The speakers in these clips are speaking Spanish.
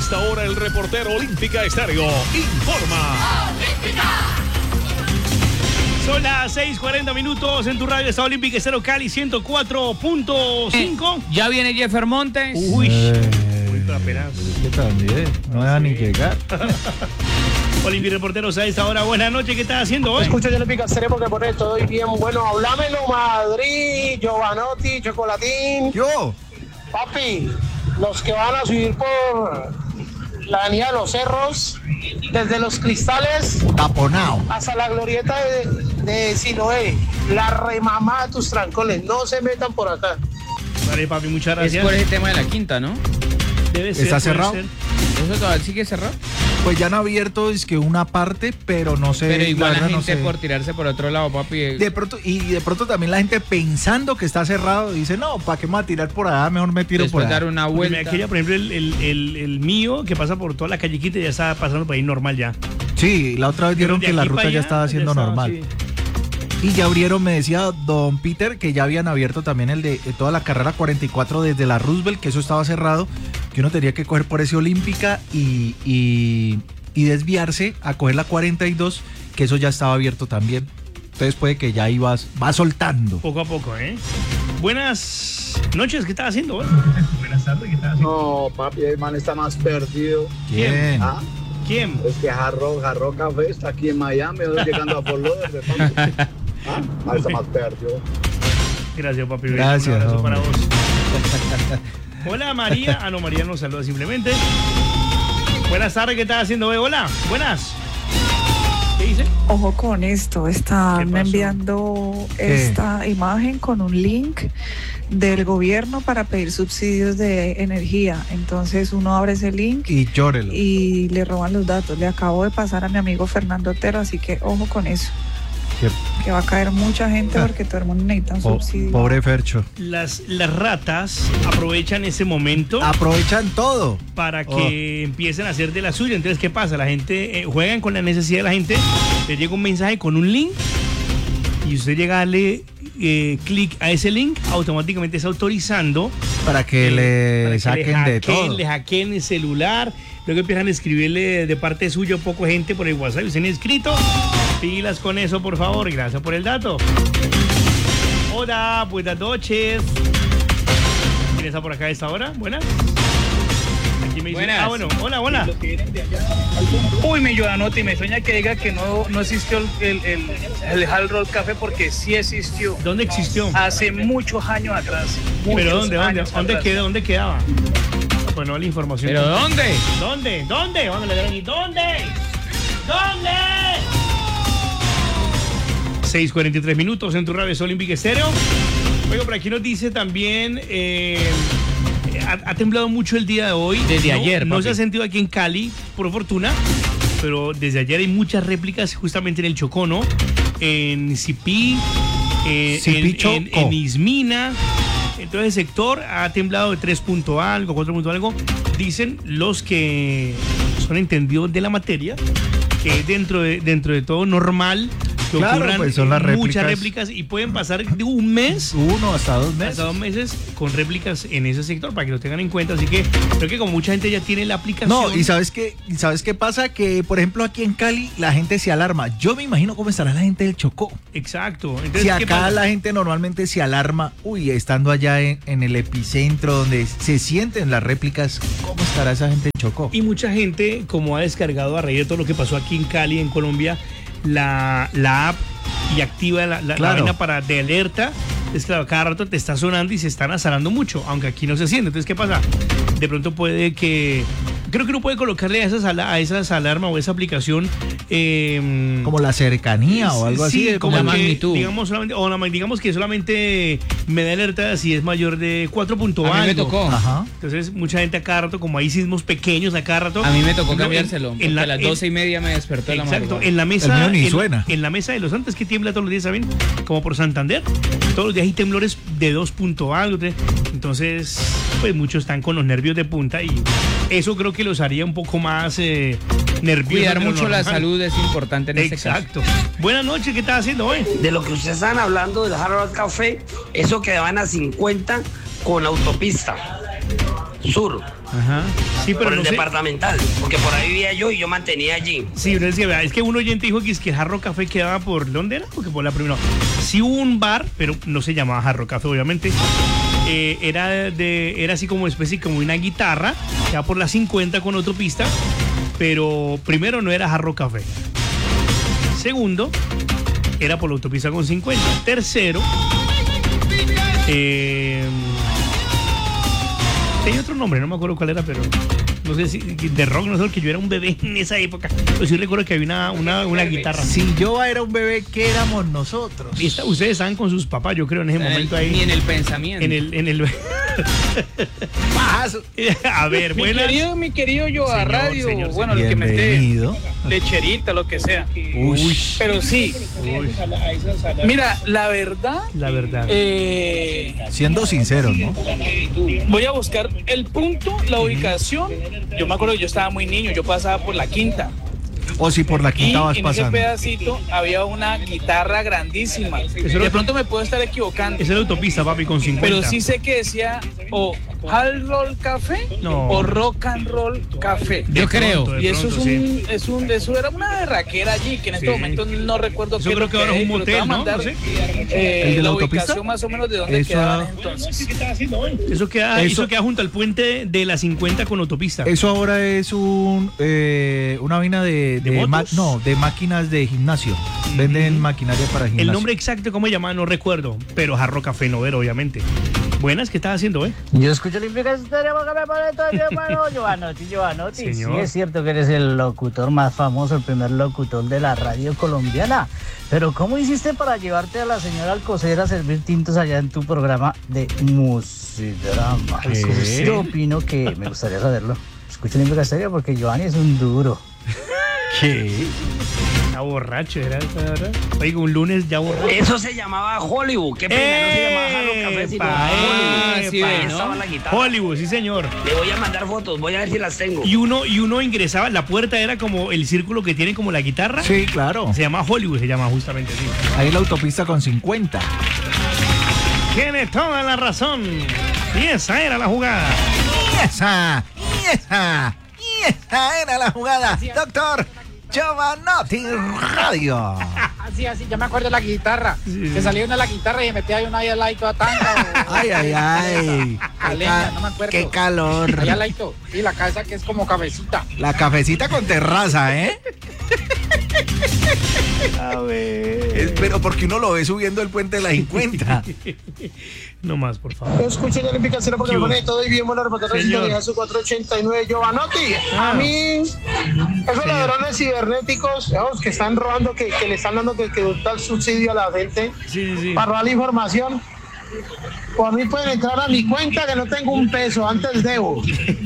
esta hora el reportero Olímpica Estéreo informa. Son las 6:40 en tu radio Estado Olímpica Estéreo Cali 104.5. Ya viene Jeffer Montes. Uy, pero apenas. ¿Qué también? No deja ni llegar. Olímpica Reporteros a esta hora. Buenas noches, ¿qué estás haciendo hoy? Escucha yo Olímpica Estéreo porque por esto estoy bien bueno. Hablámelo, Madrid, Giovanotti, Chocolatín. Yo. Papi, los que van a subir por la avenida de los Cerros, desde Los Cristales Taponao. hasta la glorieta de Siloé, la remamá de tus trancones, no se metan por acá. Vale, papi, muchas Es gracias. por ese tema de la quinta, ¿no? Debe ser, ¿Está puede cerrado? ser. ¿Eso todavía sigue cerrado? Pues ya han abierto es que una parte, pero no sé. Pero igual la verdad no gente sé. por tirarse por otro lado, papi. De pronto también la gente pensando que está cerrado dice, no, ¿para qué me voy a tirar por allá? Mejor me tiro por Después allá. dar una Porque vuelta. mira, aquella, por ejemplo, el mío que pasa por toda la callequita ya está pasando por ahí normal ya. Sí, la otra vez Pero dijeron de que la aquí ruta para ya allá, estaba haciendo ya estaba, normal. sí. Y ya abrieron, me decía don Peter, que ya habían abierto también el de toda la carrera 44 desde la Roosevelt, que eso estaba cerrado, que uno tenía que coger por ese Olímpica y desviarse a coger la 42, que eso ya estaba abierto también. Entonces puede que ya va soltando. Poco a poco, ¿eh? Buenas noches, ¿qué estás haciendo hoy? Buenas tardes, ¿qué estás haciendo? No, papi, el man está más perdido. Bien. Ah, ¿Quién? es que Jarro Café está aquí en Miami, hoy llegando a Fort Lauderdale, papi. Ah, está más perdido. Gracias, papi. Gracias, Un abrazo hombre. para vos. Hola, María. Ah, no, María nos saluda simplemente. Buenas tardes, ¿qué estás haciendo hoy? Hola, buenas. ¿Qué dice? Ojo con esto, ¿Qué están pasó? enviando esta imagen con un link del gobierno para pedir subsidios de energía. Entonces uno abre ese link Y llórelo. y le roban los datos. Le acabo de pasar a mi amigo Fernando Otero, así que ojo con eso. Que va a caer mucha gente porque todo el mundo necesita un subsidio. Pobre Fercho. Las ratas aprovechan ese momento Aprovechan todo. para que empiecen a hacer de la suya. Entonces, ¿qué pasa? La gente juegan con la necesidad de la gente. Le llega un mensaje con un link y usted llega a darle clic a ese link, automáticamente está autorizando Para que le para que saquen de todo. le hackeen el celular, luego empiezan a escribirle de parte suya poco gente por el WhatsApp y usted no ha escrito. Pilas con eso, por favor, gracias por el dato. Hola, buenas noches. ¿Quién está por acá a esta hora? Buenas. Aquí me dice, Buenas. bueno, hola. Uy, mi Giovanotti, me sueña que diga que no existió el Hard Rock Café porque sí existió. ¿Dónde existió? Hace muchos años atrás. ¿Pero muchos dónde años atrás. quedó? ¿Dónde quedaba? Bueno, la información. ¿Pero dónde? ¿Dónde? ¿Dónde le dieron? ¿Y dónde? 6:43 en tu radio Olímpica Estéreo. Oiga, por aquí nos dice también, ha temblado mucho el día de hoy. Desde ayer, No papi. se ha sentido aquí en Cali, por fortuna, pero desde ayer hay muchas réplicas justamente en el Chocó, ¿no? En Cipí, Chocó. en Ismina. Entonces el sector ha temblado de 3 punto algo, 4 punto algo. Dicen los que son entendidos de la materia que es dentro de todo normal que Claro, ocurran pues son las muchas réplicas. réplicas y pueden pasar de un mes 1 hasta 2 meses. hasta 2 meses con réplicas en ese sector para que lo tengan en cuenta. Así que creo que como mucha gente ya tiene la aplicación. No, y ¿sabes qué pasa? Que, por ejemplo, aquí en Cali la gente se alarma. Yo me imagino cómo estará la gente del Chocó. Exacto. Entonces, Si ¿qué acá pasa? la gente normalmente se alarma, estando allá en el epicentro donde se sienten las réplicas, ¿cómo estará esa gente en Chocó? Y mucha gente, como ha descargado a raíz de todo lo que pasó aquí en Cali, en Colombia, la app y activa la Claro. vaina para de alerta. Es claro, cada rato te está sonando y se están azarando mucho, aunque aquí no se siente. Entonces, ¿qué pasa? De pronto puede que... Creo que uno puede colocarle a esas alarmas o esa aplicación... Como la cercanía o algo sí, así. como la que, magnitud. digamos que solamente me da alerta si es mayor de 4 puntos. A mí me tocó. Ajá. Entonces, mucha gente a cada rato, como hay sismos pequeños a cada rato. A mí me tocó en- cambiárselo. en Porque la- a las 12:30 me despertó de la Exacto, madrugada. en la mesa. El mío ni suena. En la mesa de los Santos que tiembla todos los días, ¿saben? Como por Santander. Todos los días hay temblores de 2 puntos algo. Entonces, pues muchos están con los nervios de punta y eso creo que los haría un poco más nerviosos. Cuidar de lo mucho la normal. salud es importante en este caso. Exacto. Buenas noches, ¿qué estás haciendo hoy? De lo que ustedes están hablando del Hard Rock Café, eso que van a 50 con autopista. sur, Ajá. Sí, pero por el no sé. departamental, porque por ahí vivía yo y yo mantenía allí. Sí, pero es que un oyente dijo que es que el Jarro Café quedaba por ¿dónde era? Porque por la primera. Sí hubo un bar, pero no se llamaba Jarro Café, obviamente. Era así como especie como una guitarra, ya por la 50 con autopista, pero primero no era Jarro Café. Segundo, era por la autopista con 50. Tercero, tenía otro nombre, no me acuerdo cuál era, pero no sé si de rock, no sé, porque yo era un bebé en esa época. Pero sí recuerdo que había una guitarra. Si yo era un bebé, ¿qué éramos nosotros? Y ustedes estaban con sus papás, yo creo, en ese momento ahí. Ni en el pensamiento. En el A ver, buenas. Mi querido yo a Señor, radio, señor, bueno, el que me esté Bienvenido. lecherita, lo que sea. Uy. Pero sí, mira, la verdad, La verdad. Siendo sinceros, ¿no? voy a buscar el punto, la ubicación. Yo me acuerdo que yo estaba muy niño, yo pasaba por la quinta. O si por la Y quinta vas en ese pasando. pedacito había una guitarra grandísima. De pronto me puedo estar equivocando. Esa es la autopista, papi, con 50. Pero sí sé que decía o Hard Roll Café No. o Rock and Roll Café. De Yo creo. pronto, de Y eso pronto, eso era una berraquera allí, que en este Sí. momento no recuerdo Eso qué creo que ahora es un pero te voy a motel, ¿no? mandar, No sé. ¿El de la autopista? ubicación más o menos de dónde Eso- quedaban entonces. Eso queda junto al puente de la 50 con autopista. Eso ahora es una vaina ¿De motos? de máquinas de gimnasio. Venden maquinaria para gimnasio. El nombre exacto, ¿cómo se llama? No recuerdo. Pero Jarro Café Novero, obviamente. Buenas, ¿qué estás haciendo, Yo escucho Olímpica Estéreo porque me pone todo mi hermano Giovanotti. Sí, Señor. es cierto que eres el locutor más famoso, el primer locutor de la radio colombiana. Pero ¿cómo hiciste para llevarte a la señora Alcocer a servir tintos allá en tu programa de Musidrama? ¿Qué? Yo opino que me gustaría saberlo. Escucho Olímpica Estéreo porque Giovanni es un duro. ¿Qué? Está borracho, ¿era esa, verdad? Oiga, un lunes ya borracho. Eso se llamaba Hollywood, qué pena, no se llamaba Jarro Café, sino Hollywood. sí, Ahí ¿no? estaba la guitarra. Hollywood, sí, señor. Le voy a mandar fotos, voy a ver si las tengo. Y uno ingresaba, la puerta era como el círculo que tiene como la guitarra. Sí, claro. Se llama Hollywood, se llama justamente así. Ahí la autopista con 50. Tiene toda la razón. Y esa era la jugada. Y esa era la jugada. Doctor Giovanotti Radio. Así, ya me acuerdo de la guitarra. Sí. Que salía una de la guitarra y metía ahí una ahí al ladito a tanga. Ay. Caleña, no me acuerdo. Qué calor. Ahí al ladito. Sí, la casa que es como cabecita. La cafecita con terraza, ¿eh? A ver. Pero porque uno lo ve subiendo el puente de la 50. No más, por favor. Yo escucho el Olímpica Estéreo porque ¿Qué me hubo? pone todo y bien buena reportera Señor. de su 489 Giovanotti. Ah. A mí, esos ladrones cibernéticos, esos que están robando, que le están dando que tal subsidio a la gente Sí. para robar la información. Por mí pueden entrar a mi cuenta que no tengo un peso, antes debo.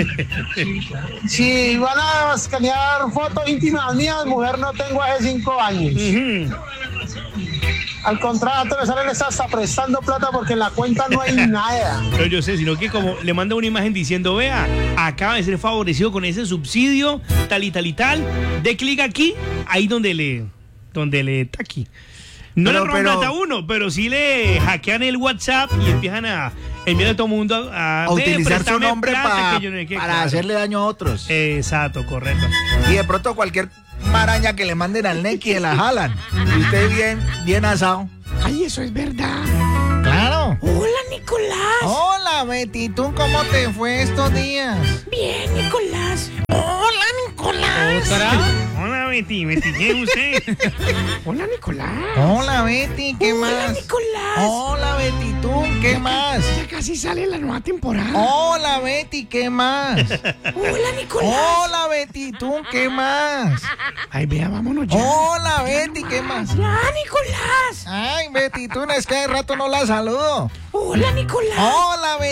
Si van a escanear fotos íntimas mías, mujer no tengo hace 5 años. Ujú. Al contrario, me salen hasta prestando plata porque en la cuenta no hay nada. Pero yo sé, sino que como le manda una imagen diciendo, vea, acaba de ser favorecido con ese subsidio, tal y tal y tal, dé clic aquí, ahí donde le está aquí. No le roban plata a uno, pero sí le hackean el WhatsApp y empiezan a enviar a todo el mundo a utilizar su préstame nombre plata, que yo no sé qué, para claro. hacerle daño a otros. Exacto, correcto. Y de pronto cualquier maraña que le manden al Neki la jalan. Y usted bien asado. Ay, eso es verdad. Claro. Hola, Nicolás. Hola, Betty. ¿Tú cómo te fue estos días? Bien, Nicolás. Hola, Nicolás. Hola, Betty, ¿quién es usted? Hola, Nicolás. Hola, Betty. ¿Qué Hola, más? Nicolás. Hola, Betty. ¿Tú qué más? Ya casi sale la nueva temporada. Hola, Betty. ¿Qué más? Hola, Nicolás. Hola, Betty. ¿Tú qué más? Ay, vea, vámonos ya. Hola, Betty. ¿Qué más? Ya, Nicolás. Ay, Betty. Tú no es que de rato no la saludo. Hola, Nicolás. Hola, Betty.